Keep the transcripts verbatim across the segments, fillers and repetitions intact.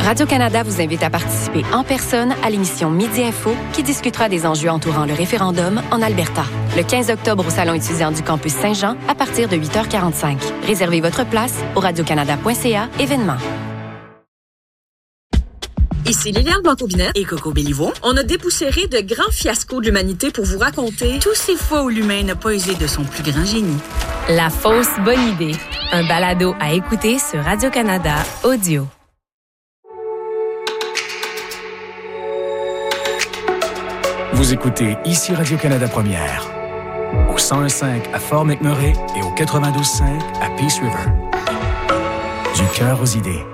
Radio-Canada vous invite à participer en personne à l'émission Midi Info qui discutera des enjeux entourant le référendum en Alberta. Le quinze octobre au Salon étudiant du campus Saint-Jean à partir de huit heures quarante-cinq. Réservez votre place au radiocanada point c a événement. Ici Liliane Blanco-Binet et Coco Béliveau. On a dépoussiéré de grands fiascos de l'humanité pour vous raconter tous ces fois où l'humain n'a pas usé de son plus grand génie. La fausse bonne idée. Un balado à écouter sur Radio-Canada Audio. Vous écoutez ici Radio-Canada Première. Au cent un virgule cinq à Fort McMurray et au quatre-vingt-douze virgule cinq à Peace River. Du cœur aux idées.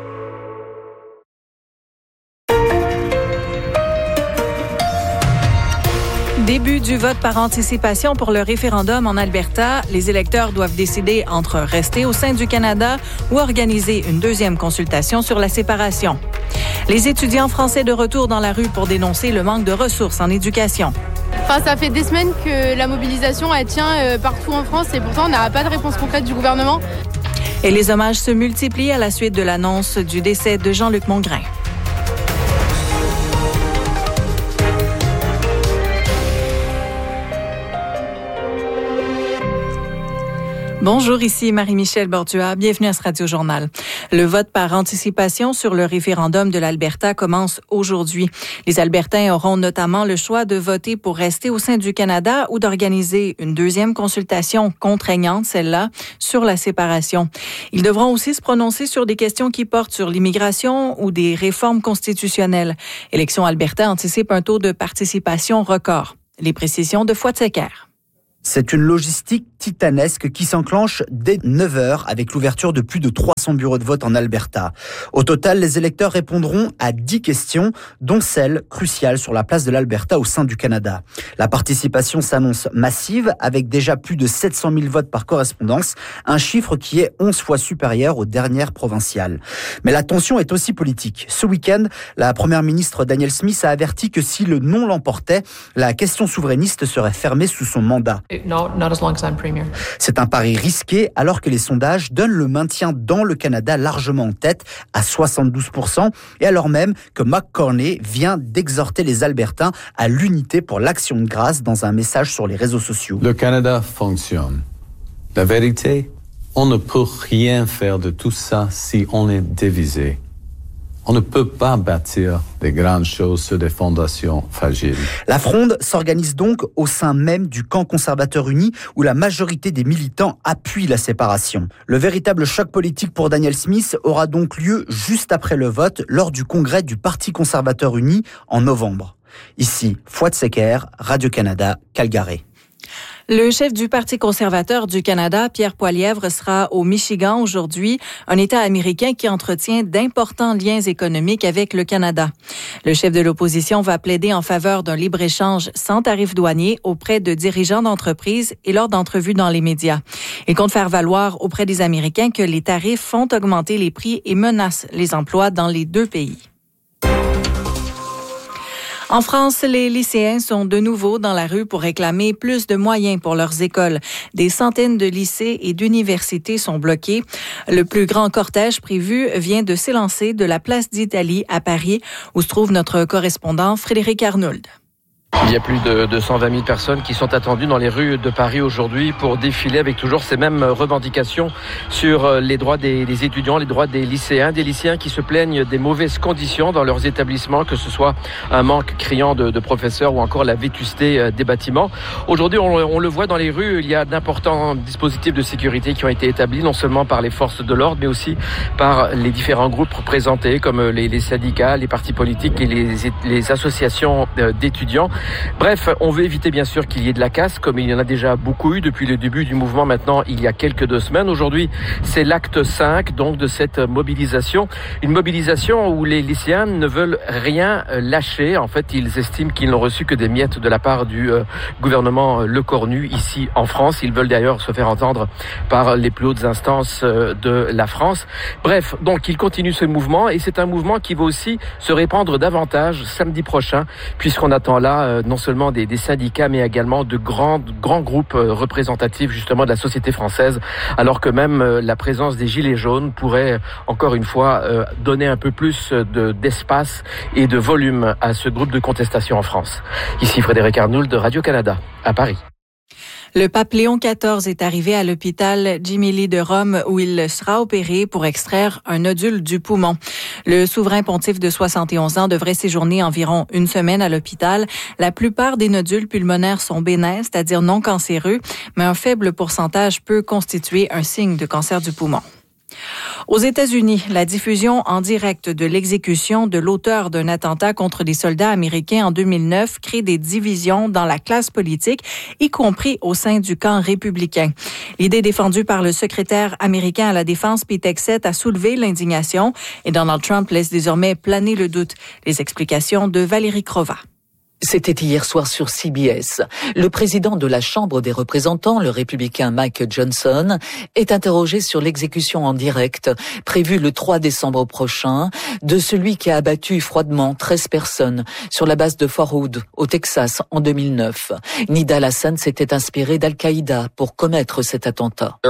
Début du vote par anticipation pour le référendum en Alberta. Les électeurs doivent décider entre rester au sein du Canada ou organiser une deuxième consultation sur la séparation. Les étudiants français de retour dans la rue pour dénoncer le manque de ressources en éducation. Enfin, ça fait des semaines que la mobilisation elle tient partout en France et pourtant on n'a pas de réponse concrète du gouvernement. Et les hommages se multiplient à la suite de l'annonce du décès de Jean-Luc Mongrain. Bonjour, ici Marie-Michel Bordua. Bienvenue à ce Radio-Journal. Le vote par anticipation sur le référendum de l'Alberta commence aujourd'hui. Les Albertains auront notamment le choix de voter pour rester au sein du Canada ou d'organiser une deuxième consultation contraignante, celle-là, sur la séparation. Ils devront aussi se prononcer sur des questions qui portent sur l'immigration ou des réformes constitutionnelles. Élections Alberta anticipe un taux de participation record. Les précisions de Fouad Secker. C'est une logistique titanesque qui s'enclenche dès neuf heures avec l'ouverture de plus de trois cents bureaux de vote en Alberta. Au total, les électeurs répondront à dix questions, dont celle cruciale sur la place de l'Alberta au sein du Canada. La participation s'annonce massive avec déjà plus de sept cent mille votes par correspondance, un chiffre qui est onze fois supérieur aux dernières provinciales. Mais la tension est aussi politique. Ce week-end, la première ministre Danielle Smith a averti que si le non l'emportait, la question souverainiste serait fermée sous son mandat. No, not as long as I'm premier. C'est un pari risqué alors que les sondages donnent le maintien dans le Canada largement en tête à soixante-douze pour cent et alors même que McCorney vient d'exhorter les Albertains à l'unité pour l'action de grâce dans un message sur les réseaux sociaux. Le Canada fonctionne. La vérité, on ne peut rien faire de tout ça si on est divisé. On ne peut pas bâtir des grandes choses sur des fondations fragiles. La fronde s'organise donc au sein même du camp conservateur uni où la majorité des militants appuient la séparation. Le véritable choc politique pour Danielle Smith aura donc lieu juste après le vote lors du congrès du Parti conservateur uni en novembre. Ici, Fouad Secker, Radio-Canada, Calgary. Le chef du Parti conservateur du Canada, Pierre Poilievre, sera au Michigan aujourd'hui, un État américain qui entretient d'importants liens économiques avec le Canada. Le chef de l'opposition va plaider en faveur d'un libre-échange sans tarifs douaniers auprès de dirigeants d'entreprises et lors d'entrevues dans les médias. Il compte faire valoir auprès des Américains que les tarifs font augmenter les prix et menacent les emplois dans les deux pays. En France, les lycéens sont de nouveau dans la rue pour réclamer plus de moyens pour leurs écoles. Des centaines de lycées et d'universités sont bloqués. Le plus grand cortège prévu vient de s'élancer de la place d'Italie à Paris, où se trouve notre correspondant Frédéric Arnould. Il y a plus de deux cent vingt mille personnes qui sont attendues dans les rues de Paris aujourd'hui pour défiler avec toujours ces mêmes revendications sur les droits des, des étudiants, les droits des lycéens, des lycéens qui se plaignent des mauvaises conditions dans leurs établissements, que ce soit un manque criant de, de professeurs ou encore la vétusté des bâtiments. Aujourd'hui, on, on le voit dans les rues, il y a d'importants dispositifs de sécurité qui ont été établis, non seulement par les forces de l'ordre, mais aussi par les différents groupes représentés, comme les, les syndicats, les partis politiques et les, les associations d'étudiants. Bref, on veut éviter bien sûr qu'il y ait de la casse, comme il y en a déjà beaucoup eu depuis le début du mouvement maintenant, il y a quelques deux semaines. Aujourd'hui, c'est l'acte cinq donc de cette mobilisation. Une mobilisation où les lycéens ne veulent rien lâcher. En fait, ils estiment qu'ils n'ont reçu que des miettes de la part du euh, gouvernement Lecornu ici en France. Ils veulent d'ailleurs se faire entendre par les plus hautes instances euh, de la France. Bref, donc ils continuent ce mouvement et c'est un mouvement qui va aussi se répandre davantage samedi prochain, puisqu'on attend là euh, non seulement des, des syndicats, mais également de grands, grands groupes euh, représentatifs justement de la société française, alors que même euh, la présence des Gilets jaunes pourrait encore une fois euh, donner un peu plus de, d'espace et de volume à ce groupe de contestation en France. Ici Frédéric Arnould de Radio-Canada, à Paris. Le pape Léon quatorze est arrivé à l'hôpital Gemelli de Rome où il sera opéré pour extraire un nodule du poumon. Le souverain pontife de soixante et onze ans devrait séjourner environ une semaine à l'hôpital. La plupart des nodules pulmonaires sont bénins, c'est-à-dire non cancéreux, mais un faible pourcentage peut constituer un signe de cancer du poumon. Aux États-Unis, la diffusion en direct de l'exécution de l'auteur d'un attentat contre des soldats américains en deux mille neuf crée des divisions dans la classe politique, y compris au sein du camp républicain. L'idée défendue par le secrétaire américain à la Défense, Pete Hegseth, a soulevé l'indignation et Donald Trump laisse désormais planer le doute. Les explications de Valérie Crova. C'était hier soir sur C B S. Le président de la Chambre des représentants, le républicain Mike Johnson, est interrogé sur l'exécution en direct, prévue le trois décembre prochain, de celui qui a abattu froidement treize personnes sur la base de Fort Hood, au Texas, en deux mille neuf. Nidal Hassan s'était inspiré d'Al-Qaïda pour commettre cet attentat.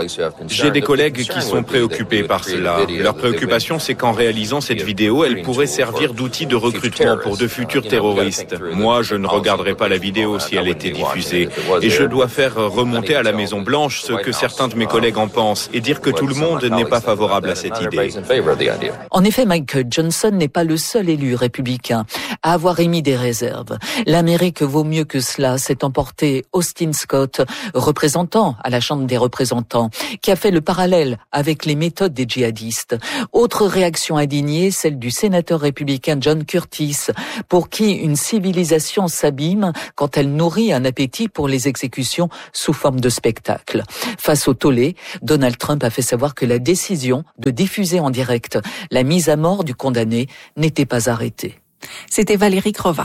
J'ai des collègues qui sont préoccupés par cela. Leur préoccupation, c'est qu'en réalisant cette vidéo, elle pourrait servir d'outil de recrutement pour de futurs terroristes. Moi, je ne regarderai pas la vidéo si elle était diffusée. Et je dois faire remonter à la Maison-Blanche ce que certains de mes collègues en pensent et dire que tout le monde n'est pas favorable à cette idée. En effet, Mike Johnson n'est pas le seul élu républicain à avoir émis des réserves. L'Amérique vaut mieux que cela, s'est emporté Austin Scott, représentant à la Chambre des représentants, qui a fait le parallèle avec les méthodes des djihadistes. Autre réaction indignée, celle du sénateur républicain John Curtis, pour qui une civilisation s'abîme quand elle nourrit un appétit pour les exécutions sous forme de spectacle. Face au tollé, Donald Trump a fait savoir que la décision de diffuser en direct la mise à mort du condamné n'était pas arrêtée. C'était Valérie Crova.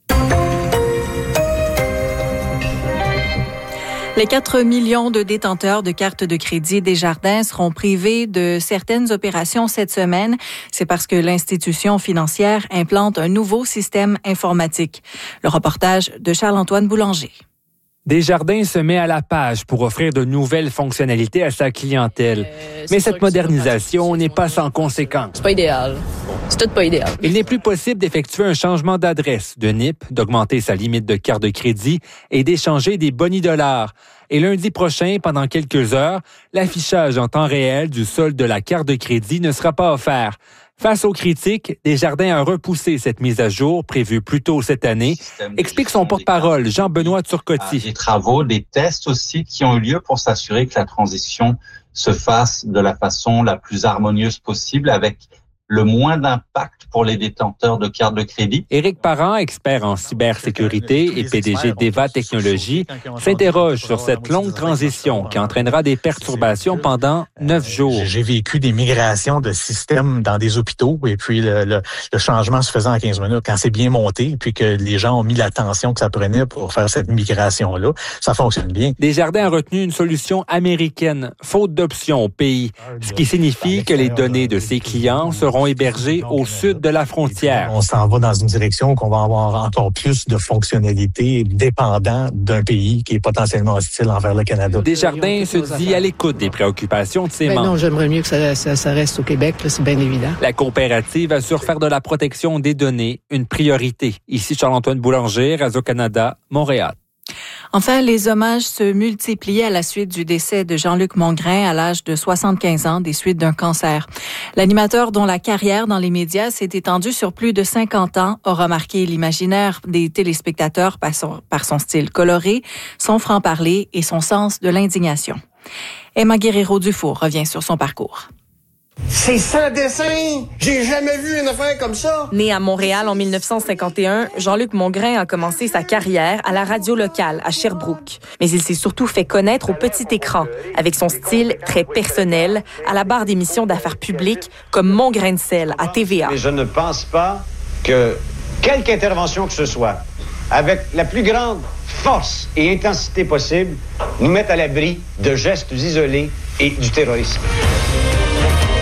Les quatre millions de détenteurs de cartes de crédit Desjardins seront privés de certaines opérations cette semaine. C'est parce que l'institution financière implante un nouveau système informatique. Le reportage de Charles-Antoine Boulanger. Desjardins se met à la page pour offrir de nouvelles fonctionnalités à sa clientèle. Euh, Mais cette modernisation n'est pas sans conséquences. C'est pas idéal. C'est tout pas idéal. Il n'est plus possible d'effectuer un changement d'adresse, de N I P, d'augmenter sa limite de carte de crédit et d'échanger des boni dollars. Et lundi prochain, pendant quelques heures, l'affichage en temps réel du solde de la carte de crédit ne sera pas offert. Face aux critiques, Desjardins a repoussé cette mise à jour prévue plus tôt cette année, explique son porte-parole Jean-Benoît Turcotti. Des travaux, des tests aussi qui ont eu lieu pour s'assurer que la transition se fasse de la façon la plus harmonieuse possible avec le moins d'impact pour les détenteurs de cartes de crédit. Éric Parent, expert en cybersécurité et P D G d'Eva Technologies, s'interroge sur cette longue transition qui entraînera des perturbations pendant neuf jours. J'ai vécu des migrations de systèmes dans des hôpitaux et puis le, le, le changement se faisait en quinze minutes. Quand c'est bien monté puis que les gens ont mis l'attention que ça prenait pour faire cette migration-là, ça fonctionne bien. Desjardins a retenu une solution américaine, faute d'options au pays, ce qui signifie que les données de ses clients seront hébergés au sud de la frontière. On s'en va dans une direction qu'on va avoir encore plus de fonctionnalités dépendant d'un pays qui est potentiellement hostile envers le Canada. Desjardins se dit à l'écoute des préoccupations de ses ben membres. Non, j'aimerais mieux que ça, ça, ça reste au Québec, là, c'est bien évident. La coopérative assure faire de la protection des données une priorité. Ici Charles-Antoine Boulanger, Radio-Canada, Montréal. Enfin, les hommages se multiplient à la suite du décès de Jean-Luc Mongrain à l'âge de soixante-quinze ans des suites d'un cancer. L'animateur dont la carrière dans les médias s'est étendue sur plus de cinquante ans aura marqué l'imaginaire des téléspectateurs par son, par son style coloré, son franc-parler et son sens de l'indignation. Emma Guerrero-Dufour revient sur son parcours. C'est sans dessin! J'ai jamais vu une affaire comme ça! Né à Montréal en dix-neuf cent cinquante et un, Jean-Luc Mongrain a commencé sa carrière à la radio locale à Sherbrooke. Mais il s'est surtout fait connaître au petit écran, avec son style très personnel, à la barre d'émissions d'affaires publiques comme Mon grain de sel à T V A. Mais je ne pense pas que quelque intervention que ce soit, avec la plus grande force et intensité possible, nous mette à l'abri de gestes isolés et du terrorisme.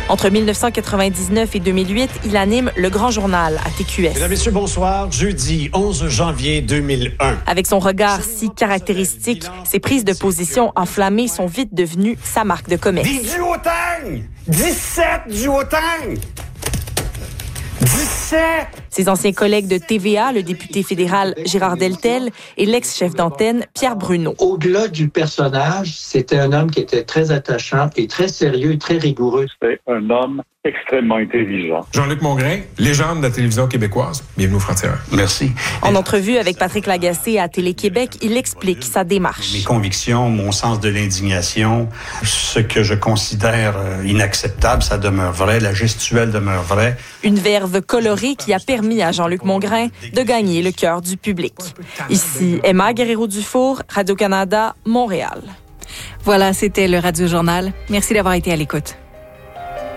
Entre dix-neuf cent quatre-vingt-dix-neuf et deux mille huit, il anime Le Grand Journal à T Q S. Mesdames, Messieurs, bonsoir. Jeudi onze janvier deux mille un. Avec son regard si caractéristique, ses prises de position enflammées sont vite devenues sa marque de commerce. Des duotangs! dix-sept duotangs! dix-sept! Ses anciens collègues de T V A, le député fédéral Gérard Deltel et l'ex-chef d'antenne Pierre Bruno. Au-delà du personnage, c'était un homme qui était très attachant et très sérieux et très rigoureux. C'est un homme extrêmement intelligent. Jean-Luc Mongrain, légende de la télévision québécoise. Bienvenue au Frontières. Merci. En entrevue avec Patrick Lagacé à Télé-Québec, il explique sa démarche. Mes convictions, mon sens de l'indignation, ce que je considère inacceptable, ça demeure vrai, la gestuelle demeure vraie. Une verve colorée qui a permis à Jean-Luc Mongrain de gagner le cœur du public. Ici Emma Guerrero-Dufour, Radio-Canada, Montréal. Voilà, c'était le Radio Journal. Merci d'avoir été à l'écoute.